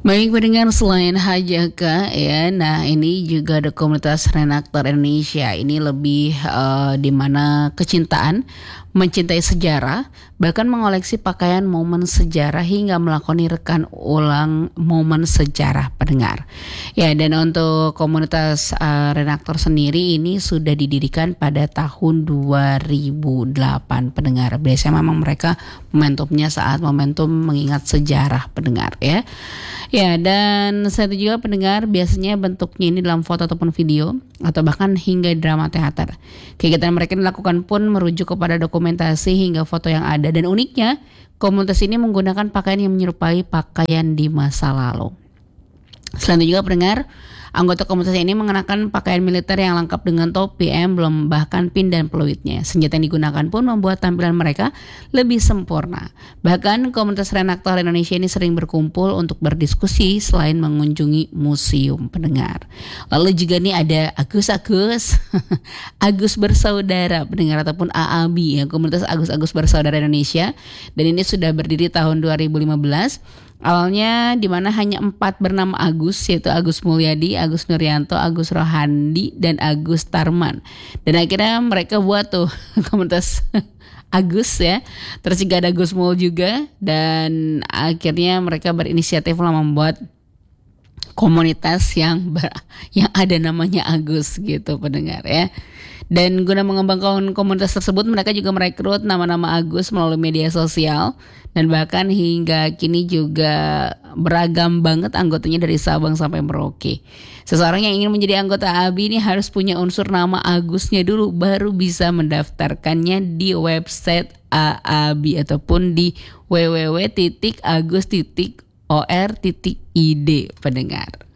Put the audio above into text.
Baik pendengar, selain Hajaka ya, nah ini juga ada komunitas Renaktor Indonesia. Ini lebih di mana kecintaan, mencintai sejarah, bahkan mengoleksi pakaian momen sejarah hingga melakoni rekan ulang momen sejarah pendengar. Ya, dan untuk komunitas Renaktor sendiri ini sudah didirikan pada tahun 2008 pendengar. Biasanya memang mereka momentumnya saat momentum mengingat sejarah pendengar ya. Ya, dan saya juga pendengar biasanya bentuknya ini dalam foto ataupun video atau bahkan hingga drama teater. Kegiatan mereka dilakukan pun merujuk kepada dokumentasi hingga foto yang ada, dan uniknya komunitas ini menggunakan pakaian yang menyerupai pakaian di masa lalu. Selain itu juga pendengar, anggota komunitas ini mengenakan pakaian militer yang lengkap dengan topi, emblem, bahkan pin dan peluitnya. Senjata yang digunakan pun membuat tampilan mereka lebih sempurna. Bahkan komunitas Renaktor Indonesia ini sering berkumpul untuk berdiskusi selain mengunjungi museum pendengar. Lalu juga nih ada Agus Agus Bersaudara pendengar ataupun AABI ya, komunitas Agus Bersaudara Indonesia, dan ini sudah berdiri tahun 2015. Awalnya di mana hanya 4 bernama Agus, yaitu Agus Mulyadi, Agus Nuryanto, Agus Rohandi, dan Agus Tarman. Dan akhirnya mereka buat tuh komunitas Agus ya. Terus juga ada Gus Mul juga, dan akhirnya mereka berinisiatif lah membuat komunitas yang ada namanya Agus gitu pendengar ya. Dan guna mengembangkan komunitas tersebut, mereka juga merekrut nama-nama Agus melalui media sosial, dan bahkan hingga kini juga beragam banget anggotanya dari Sabang sampai Merauke. Seseorang yang ingin menjadi anggota AABI ini harus punya unsur nama Agusnya dulu, baru bisa mendaftarkannya di website AABI ataupun di www.agus.or.id pendengar.